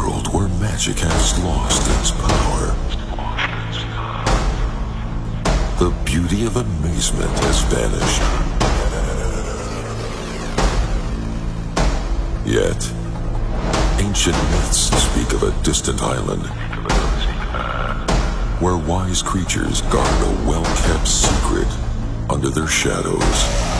world where magic has lost its power. The beauty of amazement has vanished. Yet, ancient myths speak of a distant island where wise creatures guard a well-kept secret under their shadows.